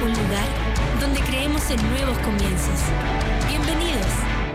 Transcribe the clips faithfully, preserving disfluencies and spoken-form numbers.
un lugar donde creemos en nuevos comienzos. Bienvenidos.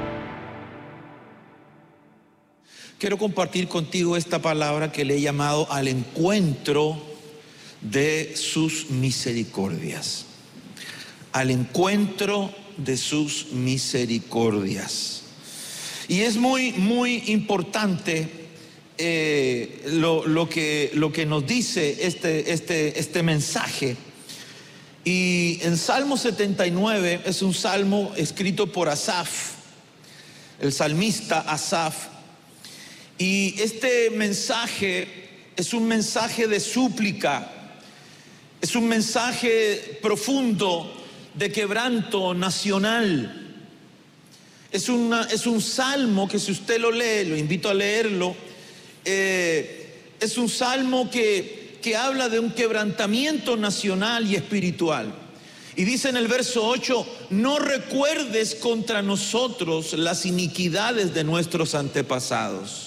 Quiero compartir contigo esta palabra que le he llamado al encuentro de sus misericordias. Al encuentro de sus misericordias. Y es muy, muy importante eh, lo, lo, que, lo que nos dice este, este, este mensaje. Y en Salmo setenta y nueve es un salmo escrito por Asaf, el salmista Asaf. Y este mensaje es un mensaje de súplica, es un mensaje profundo de quebranto nacional. Es, una, es un salmo que, si usted lo lee, lo invito a leerlo, eh, es un salmo que, que habla de un quebrantamiento nacional y espiritual. Y dice en el verso ocho: no recuerdes contra nosotros las iniquidades de nuestros antepasados.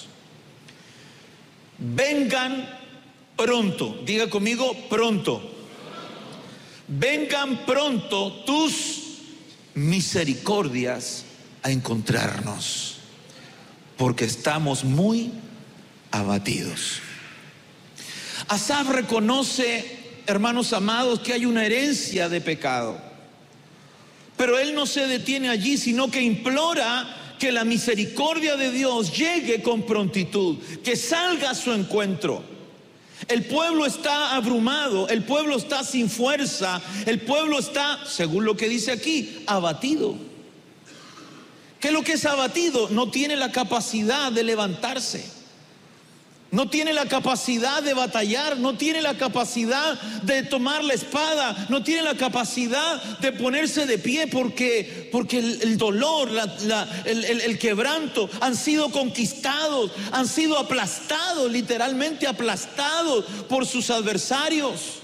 Vengan pronto, diga conmigo, pronto. Vengan pronto tus misericordias a encontrarnos, porque estamos muy abatidos. Asaf reconoce, hermanos amados, que hay una herencia de pecado, pero él no se detiene allí, sino que implora que la misericordia de Dios llegue con prontitud, que salga a su encuentro. El pueblo está abrumado, el pueblo está sin fuerza, el pueblo está, según lo que dice aquí, abatido. ¿Qué es lo que es abatido? No tiene la capacidad de levantarse, no tiene la capacidad de batallar, no tiene la capacidad de tomar la espada, no tiene la capacidad de ponerse de pie, porque, porque el, el dolor, la, la, el, el, el quebranto han sido conquistados, han sido aplastados, literalmente aplastados por sus adversarios.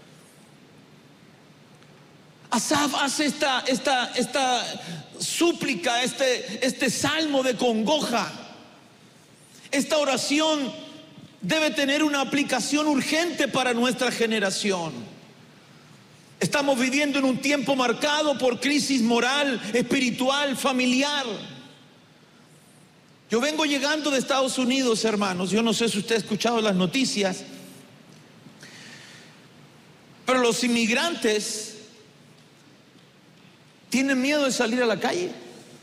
Asaf hace esta, esta, esta súplica, este, este salmo de congoja. Esta oración debe tener una aplicación urgente para nuestra generación. Estamos viviendo en un tiempo marcado por crisis moral, espiritual, familiar. Yo vengo llegando de Estados Unidos, hermanos. Yo no sé si usted ha escuchado las noticias, pero los inmigrantes tienen miedo de salir a la calle.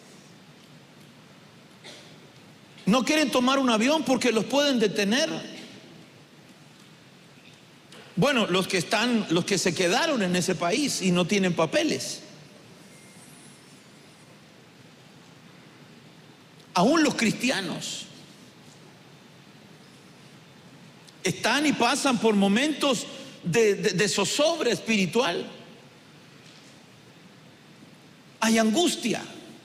No quieren tomar un avión porque los pueden detener. Bueno, los que están, los que se quedaron en ese país y no tienen papeles. Aún los cristianos están y pasan por momentos de, de, de zozobra espiritual. Hay angustia.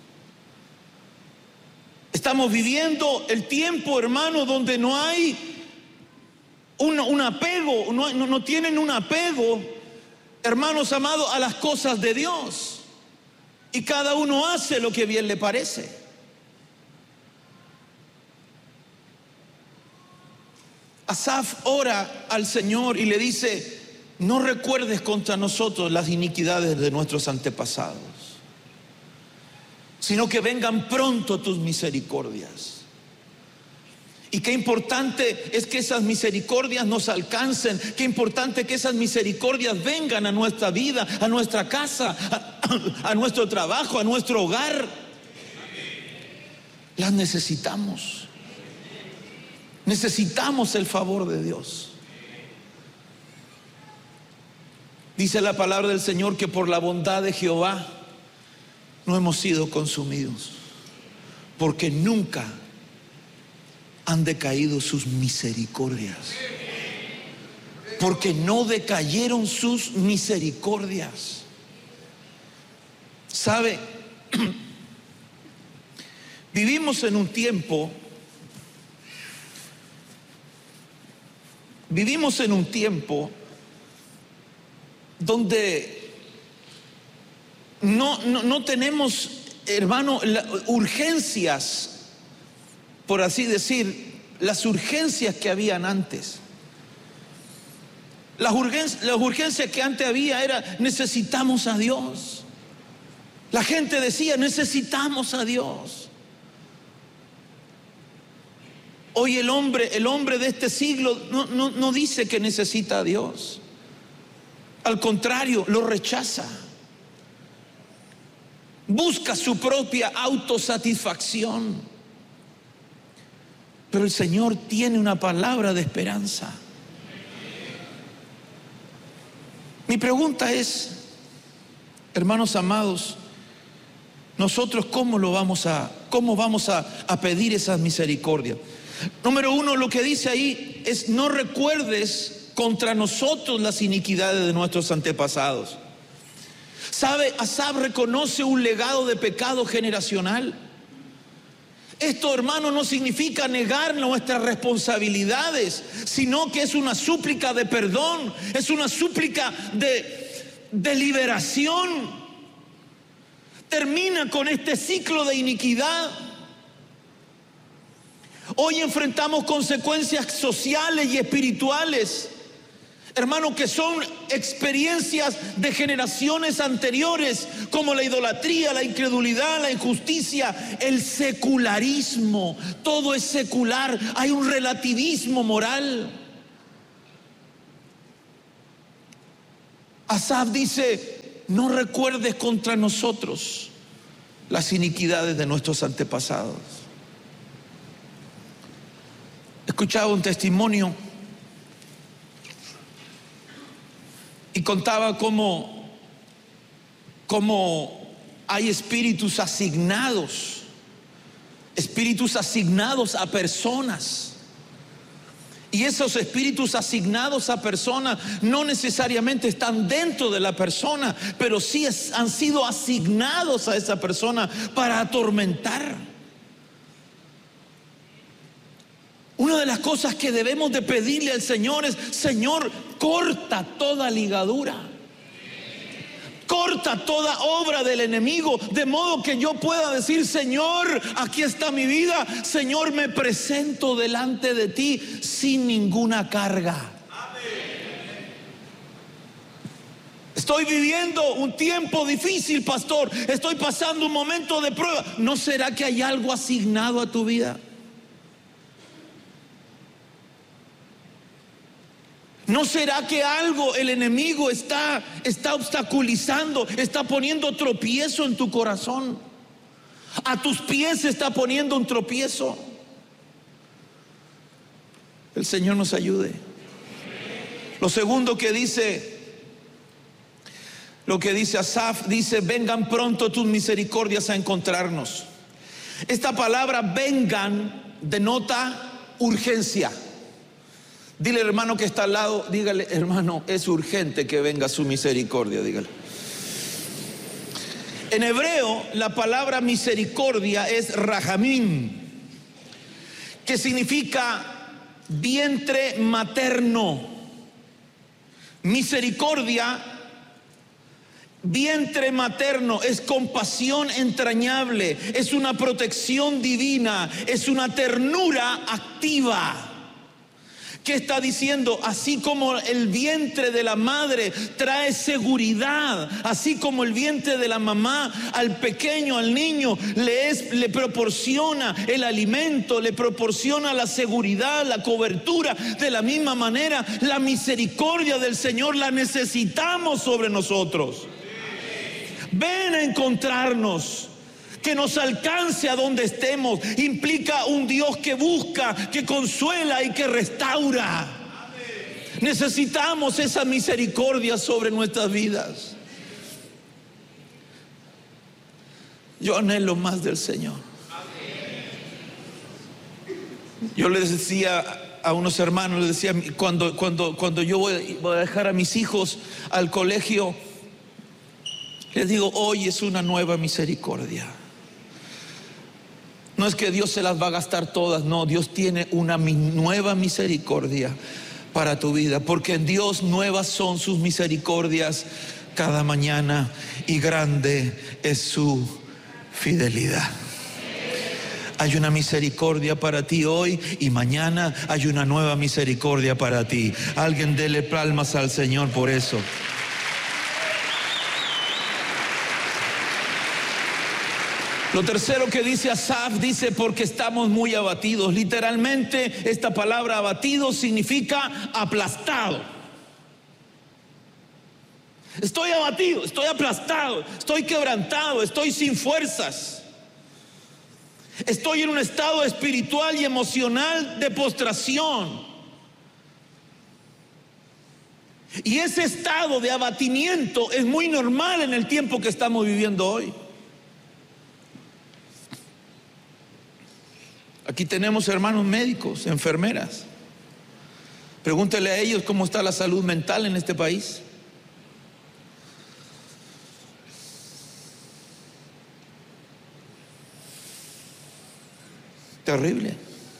Estamos viviendo el tiempo, hermano, donde no hay un, un apego, no, no, no tienen un apego, hermanos amados, a las cosas de Dios. Y cada uno hace lo que bien le parece. Asaf ora al Señor y le dice: no recuerdes contra nosotros las iniquidades de nuestros antepasados, sino que vengan pronto tus misericordias. Y qué importante es que esas misericordias nos alcancen, qué importante que esas misericordias vengan a nuestra vida, a nuestra casa, a, a nuestro trabajo, a nuestro hogar. Las necesitamos. Necesitamos el favor de Dios. Dice la palabra del Señor que por la bondad de Jehová no hemos sido consumidos, porque nunca han decaído sus misericordias, porque no decayeron sus misericordias. ¿Sabe? Vivimos en un tiempo, vivimos en un tiempo donde No, no, no tenemos, hermano, la, urgencias, por así decir, las urgencias que habían antes. Las urgencias, las urgencias que antes había era: necesitamos a Dios. La gente decía: necesitamos a Dios. Hoy el hombre, el hombre de este siglo no, no, no dice que necesita a Dios. Al contrario, lo rechaza. Busca su propia autosatisfacción. Pero el Señor tiene una palabra de esperanza. Mi pregunta es, hermanos amados, nosotros cómo lo vamos a, cómo vamos a, a pedir esa misericordia. Número uno, lo que dice ahí es: no recuerdes contra nosotros las iniquidades de nuestros antepasados. ¿Sabe? Asaf reconoce un legado de pecado generacional. Esto, hermano, no significa negar nuestras responsabilidades, sino que es una súplica de perdón, es una súplica de, de liberación. Termina con este ciclo de iniquidad. Hoy enfrentamos consecuencias sociales y espirituales, hermano, que son experiencias de generaciones anteriores, como la idolatría, la incredulidad, la injusticia, el secularismo. Todo es secular, hay un relativismo moral. Asaf dice: no recuerdes contra nosotros las iniquidades de nuestros antepasados. Escuchaba un testimonio y contaba cómo, cómo hay espíritus asignados, espíritus asignados a personas. Y esos espíritus asignados a personas no necesariamente están dentro de la persona, pero sí es, han sido asignados a esa persona para atormentar. Una de las cosas que debemos de pedirle al Señor es: Señor, corta toda ligadura, corta toda obra del enemigo, de modo que yo pueda decir: Señor, aquí está mi vida. Señor, me presento delante de ti sin ninguna carga. Estoy viviendo un tiempo difícil, pastor. Estoy pasando un momento de prueba. ¿No será que hay algo asignado a tu vida? ¿No será que algo el enemigo está, está obstaculizando, está poniendo tropiezo en tu corazón? A tus pies está poniendo un tropiezo. El Señor nos ayude. Lo segundo que dice, lo que dice Asaf, dice: vengan pronto tus misericordias a encontrarnos. Esta palabra vengan denota urgencia. Dile, hermano que está al lado, dígale: hermano, es urgente que venga su misericordia, dígale. En hebreo, la palabra misericordia es rahamim, que significa vientre materno. Misericordia, vientre materno, es compasión entrañable, es una protección divina, es una ternura activa. ¿Qué está diciendo? Así como el vientre de la madre trae seguridad, así como el vientre de la mamá al pequeño, al niño, le, es, le proporciona el alimento, le proporciona la seguridad, la cobertura. De la misma manera, la misericordia del Señor la necesitamos sobre nosotros. Ven a encontrarnos. Que nos alcance a donde estemos. Implica un Dios que busca, que consuela y que restaura. Amén. Necesitamos esa misericordia sobre nuestras vidas. Yo anhelo más del Señor. Amén. Yo les decía a unos hermanos, les decía: cuando, cuando, cuando yo voy, voy a dejar a mis hijos al colegio, les digo: hoy es una nueva misericordia. No es que Dios se las va a gastar todas, no, Dios tiene una nueva misericordia para tu vida, porque en Dios nuevas son sus misericordias cada mañana y grande es su fidelidad. hay una misericordia para ti hoy y mañana hay una nueva misericordia para ti. Alguien dele palmas al Señor por eso. Lo tercero que dice Asaf, dice porque estamos muy abatidos. Literalmente esta palabra abatido significa aplastado. Estoy abatido, estoy aplastado, estoy quebrantado, estoy sin fuerzas. Estoy en un estado espiritual y emocional de postración. Y ese estado de abatimiento es muy normal en el tiempo que estamos viviendo hoy. Aquí tenemos hermanos médicos, enfermeras. Pregúntele a ellos cómo está la salud mental en este país. Terrible.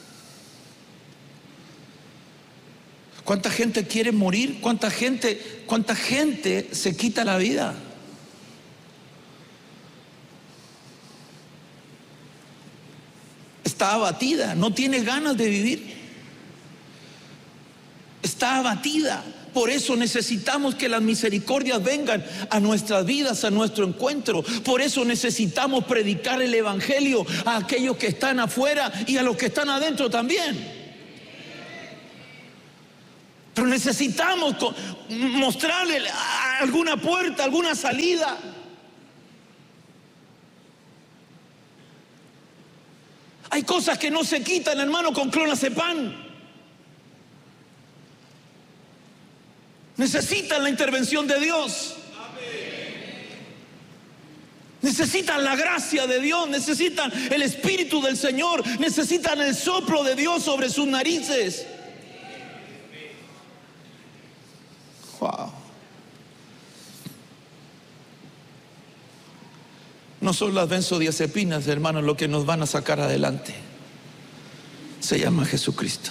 ¿Cuánta gente quiere morir? ¿Cuánta gente, cuánta gente se quita la vida? Está abatida, no tiene ganas de vivir. Está abatida. Por eso necesitamos que las misericordias vengan a nuestras vidas, a nuestro encuentro. Por eso necesitamos predicar el evangelio a aquellos que están afuera y a los que están adentro también. Pero necesitamos mostrarle alguna puerta, alguna salida. Hay cosas que no se quitan, hermano, con clonazepam. Necesitan la intervención de Dios. Necesitan la gracia de Dios, necesitan el Espíritu del Señor, necesitan el soplo de Dios sobre sus narices. Wow. No son las benzodiazepinas, hermanos, lo que nos van a sacar adelante. Se llama Jesucristo.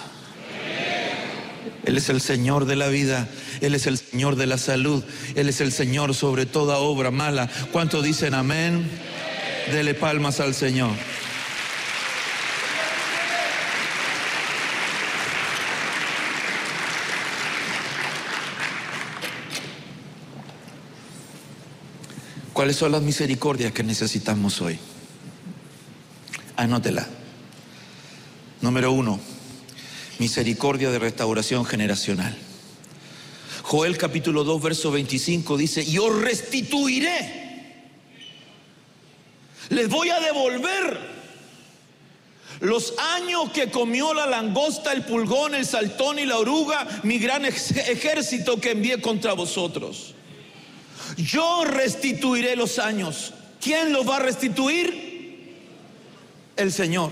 Él es el Señor de la vida, Él es el Señor de la salud, Él es el Señor sobre toda obra mala. ¿Cuántos dicen amén? Dele palmas al Señor. ¿Cuáles son las misericordias que necesitamos hoy? Anótela. Número uno, misericordia de restauración generacional. Joel capítulo dos verso veinticinco dice: y os restituiré, les voy a devolver los años que comió la langosta, el pulgón, el saltón y la oruga, mi gran ejército que envié contra vosotros. Yo restituiré los años. ¿Quién los va a restituir? El Señor.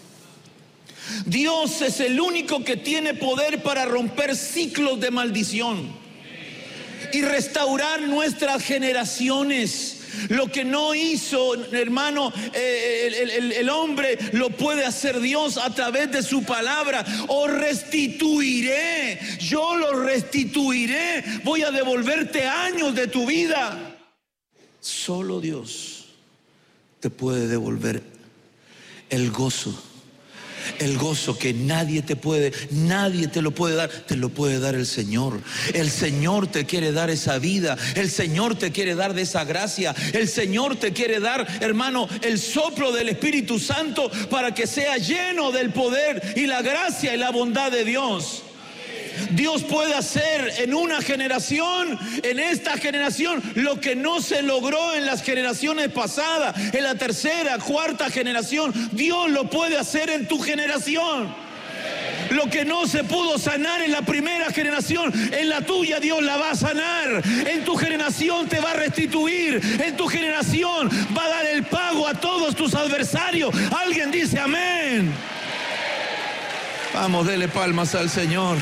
Dios es el único que tiene poder para romper ciclos de maldición y restaurar nuestras generaciones. Lo que no hizo, hermano, eh, el, el, el hombre, lo puede hacer Dios a través de su palabra. Os restituiré, yo lo restituiré, voy a devolverte años de tu vida. Solo Dios te puede devolver el gozo. El gozo que nadie te puede, nadie te lo puede dar, te lo puede dar el Señor. El Señor te quiere dar esa vida, el Señor te quiere dar de esa gracia, el Señor te quiere dar, hermano, el soplo del Espíritu Santo para que sea lleno del poder y la gracia y la bondad de Dios. Dios puede hacer en una generación, en esta generación, lo que no se logró en las generaciones pasadas, en la tercera, cuarta generación. Dios lo puede hacer en tu generación. Lo que no se pudo sanar en la primera generación, en la tuya Dios la va a sanar. En tu generación te va a restituir. En tu generación va a dar el pago a todos tus adversarios. Alguien dice amén. Vamos, dele palmas al Señor.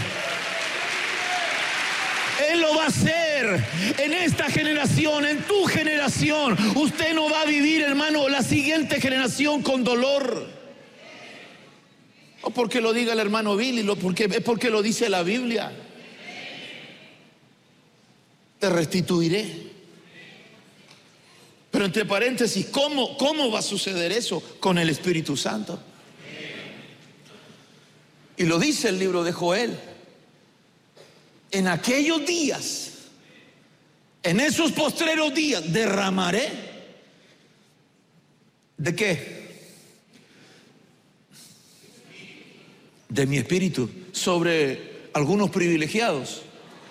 Él lo va a hacer en esta generación, en tu generación. Usted no va a vivir, hermano, la siguiente generación con dolor. O porque lo diga el hermano Billy, lo porque, es porque lo dice la Biblia. Te restituiré. Pero entre paréntesis, ¿cómo, cómo va a suceder eso? Con el Espíritu Santo. Y lo dice el libro de Joel. En aquellos días, en esos postreros días, derramaré. ¿De qué? De mi espíritu sobre algunos privilegiados.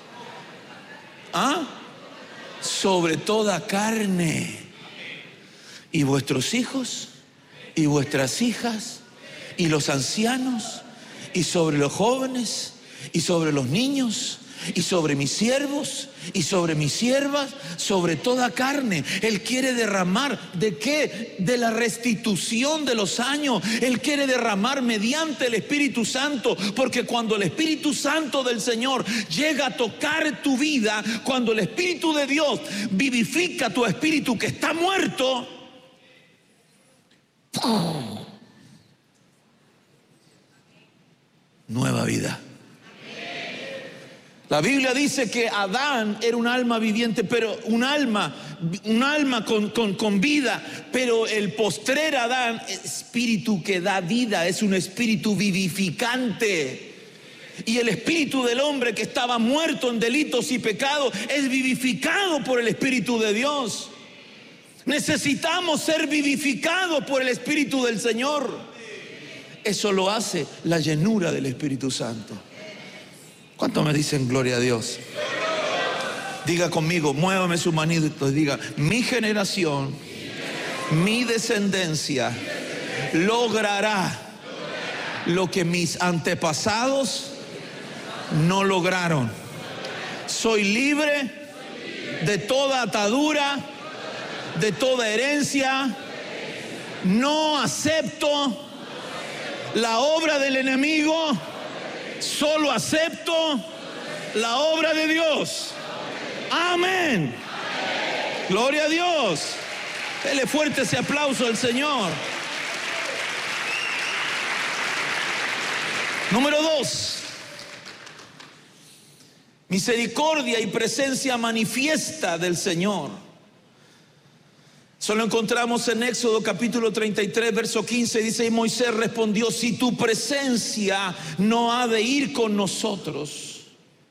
¿Ah? Sobre toda carne. Y vuestros hijos y vuestras hijas y los ancianos y sobre los jóvenes y sobre los niños y sobre mis siervos y sobre mis siervas, sobre toda carne. Él quiere derramar, ¿de qué? De la restitución de los años. Él quiere derramar mediante el Espíritu Santo, porque cuando el Espíritu Santo del Señor llega a tocar tu vida, cuando el Espíritu de Dios vivifica tu espíritu que está muerto, ¡pum!, nueva vida. La Biblia dice que Adán era un alma viviente, pero un alma, un alma con, con, con vida, pero el postrer Adán, espíritu que da vida, es un espíritu vivificante. Y el espíritu del hombre que estaba muerto en delitos y pecados es vivificado por el Espíritu de Dios. Necesitamos ser vivificados por el Espíritu del Señor. Eso lo hace la llenura del Espíritu Santo. ¿Cuántos me dicen gloria a Dios? Diga conmigo, muévame su manito y diga: mi generación, mi descendencia logrará lo que mis antepasados no lograron. Soy libre de toda atadura, de toda herencia. No acepto la obra del enemigo. Solo acepto la obra de Dios. Amén. Gloria a Dios. Dele fuerte ese aplauso al Señor. Número dos. Misericordia y presencia manifiesta del Señor. Eso lo encontramos en Éxodo capítulo treinta y tres, verso quince. Dice: y Moisés respondió: si tu presencia no ha de ir con nosotros,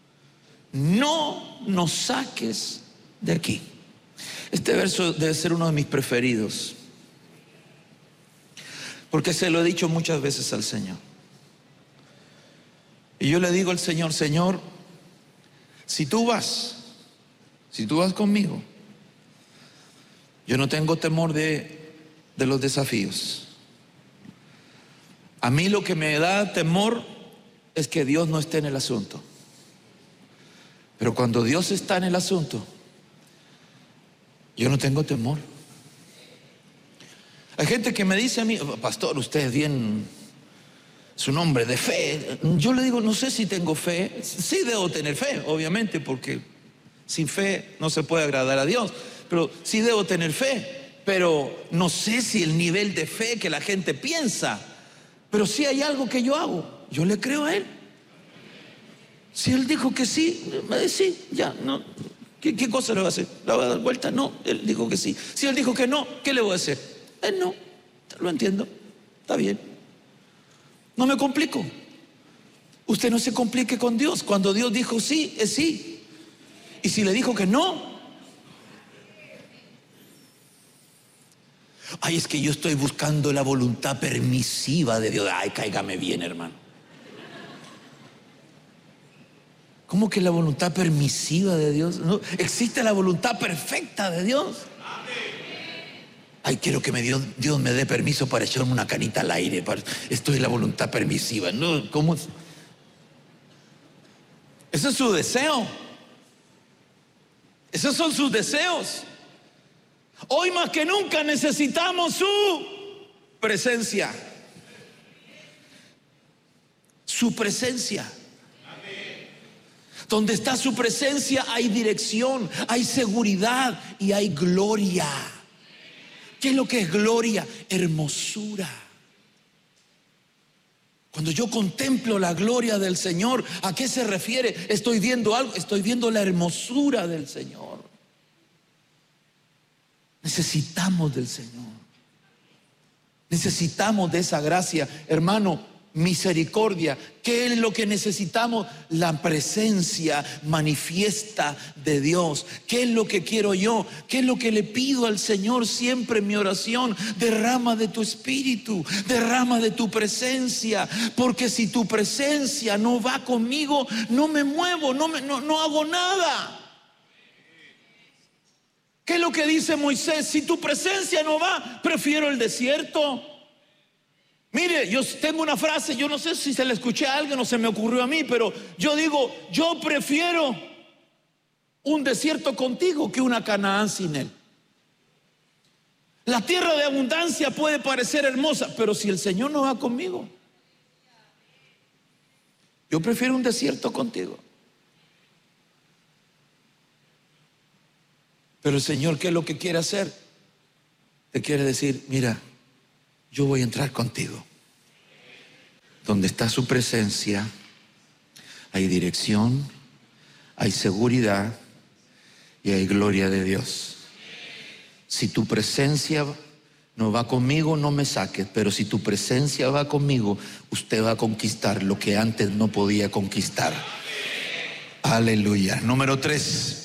no nos saques de aquí. Este verso debe ser uno de mis preferidos, porque se lo he dicho muchas veces al Señor. Y yo le digo al Señor: Señor, si tú vas, si tú vas conmigo, yo no tengo temor de, de los desafíos. A mí lo que me da temor es que Dios no esté en el asunto. Pero cuando Dios está en el asunto, yo no tengo temor. Hay gente que me dice a mí: pastor, usted es bien, es un hombre de fe. Yo le digo: no sé si tengo fe. Sí debo tener fe, obviamente, porque sin fe no se puede agradar a Dios. Pero sí debo tener fe, pero no sé si el nivel de fe que la gente piensa. Pero sí hay algo que yo hago: yo le creo a Él. Si Él dijo que sí, sí, ya, no. ¿Qué, qué cosa le va a hacer? ¿La va a dar vuelta? No, Él dijo que sí. Si Él dijo que no, ¿qué le voy a hacer? Él no, lo entiendo, está bien. No me complico. Usted no se complique con Dios. Cuando Dios dijo sí, es sí. Y si le dijo que no, ay, es que yo estoy buscando la voluntad permisiva de Dios. Ay, cáigame bien, hermano. ¿Cómo que la voluntad permisiva de Dios? No, existe la voluntad perfecta de Dios. Ay, quiero que me Dios, Dios me dé permiso para echarme una canita al aire. Para, esto es la voluntad permisiva. No, ¿cómo? Ese es su deseo. Esos son sus deseos. Hoy más que nunca necesitamos su presencia. Su presencia. Donde está su presencia hay dirección, hay seguridad y hay gloria. ¿Qué es lo que es gloria? Hermosura. Cuando yo contemplo la gloria del Señor, ¿a qué se refiere? Estoy viendo algo, estoy viendo la hermosura del Señor. Necesitamos del Señor. Necesitamos de esa gracia. Hermano, misericordia. ¿Qué es lo que necesitamos? La presencia manifiesta de Dios. ¿Qué es lo que quiero yo? ¿Qué es lo que le pido al Señor siempre en mi oración? Derrama de tu espíritu, derrama de tu presencia, porque si tu presencia no va conmigo, no me muevo, no, me, no, no hago nada. ¿Qué es lo que dice Moisés? Si tu presencia no va, prefiero el desierto. Mire, yo tengo una frase, yo no sé si se la escuché a alguien o se me ocurrió a mí, pero yo digo, yo prefiero un desierto contigo que una Canaán sin él. La tierra de abundancia puede parecer hermosa, pero si el Señor no va conmigo, yo prefiero un desierto contigo. Pero el Señor, ¿qué es lo que quiere hacer? Te quiere decir, mira, yo voy a entrar contigo. Donde está su presencia, hay dirección, hay seguridad y hay gloria de Dios. Si tu presencia no va conmigo, no me saques, pero si tu presencia va conmigo, usted va a conquistar lo que antes no podía conquistar. Aleluya. Número tres.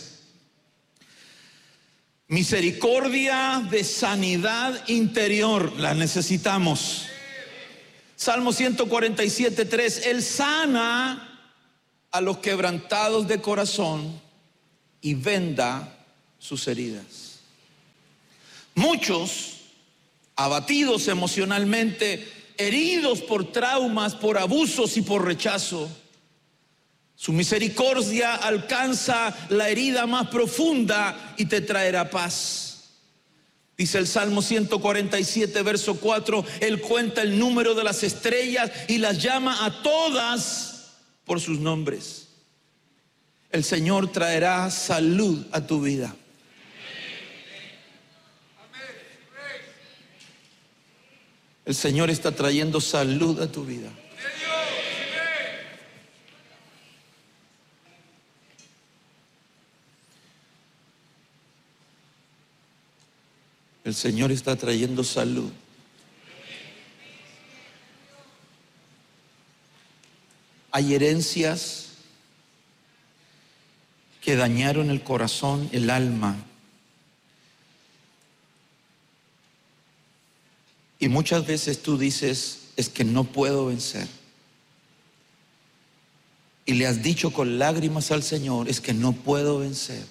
Misericordia de sanidad interior, la necesitamos. Salmo ciento cuarenta y siete, tres. Él sana a los quebrantados de corazón y venda sus heridas. Muchos abatidos emocionalmente, heridos por traumas, por abusos y por rechazo, su misericordia alcanza la herida más profunda y te traerá paz. Dice el Salmo ciento cuarenta y siete, verso cuatro, Él cuenta el número de las estrellas y las llama a todas por sus nombres. El Señor traerá salud a tu vida. El Señor está trayendo salud a tu vida. El Señor está trayendo salud. Hay herencias que dañaron el corazón, el alma. Y muchas veces tú dices, es que no puedo vencer. Y le has dicho con lágrimas al Señor, es que no puedo vencer.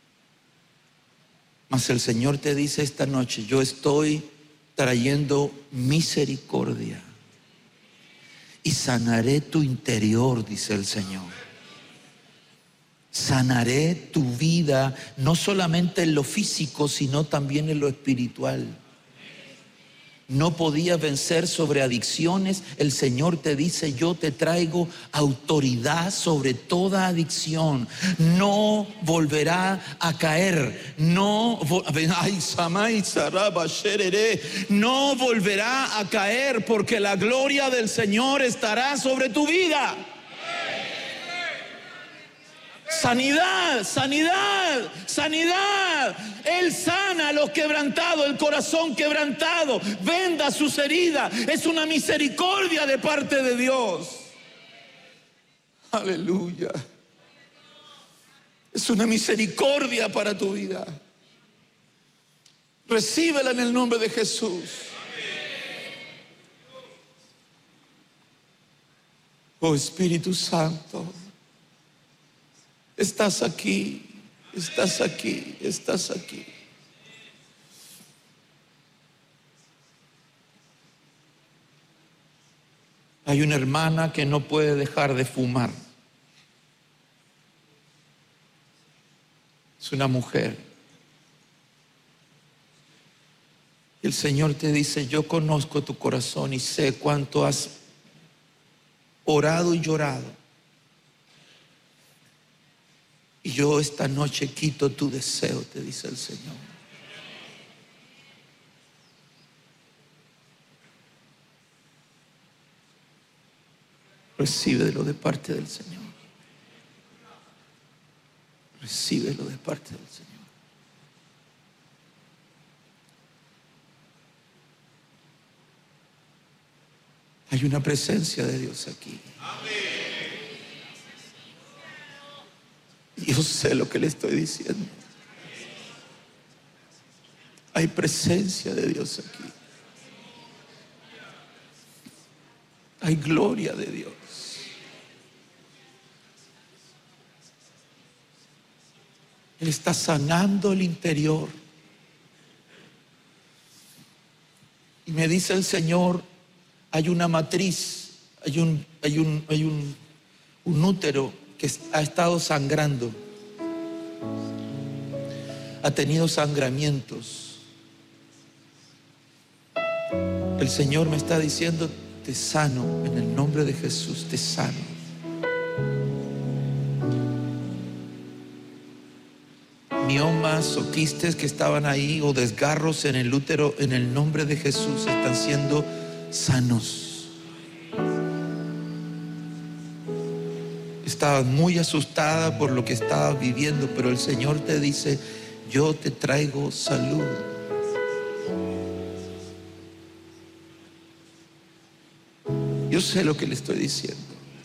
Mas el Señor te dice esta noche, yo estoy trayendo misericordia y sanaré tu interior, dice el Señor. Sanaré tu vida, no solamente en lo físico, sino también en lo espiritual. No podías vencer sobre adicciones. El Señor te dice, yo te traigo autoridad sobre toda adicción. No volverá a caer. No, no volverá a caer, porque la gloria del Señor estará sobre tu vida. Sanidad, sanidad, sanidad. Él sana a los quebrantados, el corazón quebrantado, venda sus heridas. Es una misericordia de parte de Dios. Aleluya. Es una misericordia para tu vida. Recíbela en el nombre de Jesús. Oh Espíritu Santo, estás aquí, estás aquí, estás aquí. Hay una hermana que no puede dejar de fumar. Es una mujer. Y el Señor te dice, yo conozco tu corazón y sé cuánto has orado y llorado. Y yo esta noche quito tu deseo, te dice el Señor. Recíbelo de parte del Señor. Recíbelo de parte del Señor. Hay una presencia de Dios aquí. Yo sé lo que le estoy diciendo. Hay presencia de Dios aquí. Hay gloria de Dios. Él está sanando el interior. Y me dice el Señor, hay una matriz, hay un, hay un, hay un, un útero que ha estado sangrando. Ha tenido sangramientos. El Señor me está diciendo, te sano, en el nombre de Jesús, te sano. Miomas o quistes que estaban ahí o desgarros en el útero, en el nombre de Jesús, están siendo sanos. Estabas muy asustada por lo que estabas viviendo, pero el Señor te dice, yo te traigo salud. Yo sé lo que le estoy diciendo.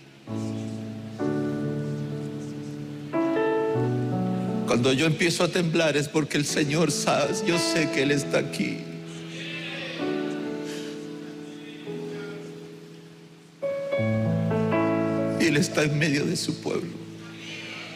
Cuando yo empiezo a temblar es porque el Señor sabe, yo sé que Él está aquí. Y Él está en medio de su pueblo.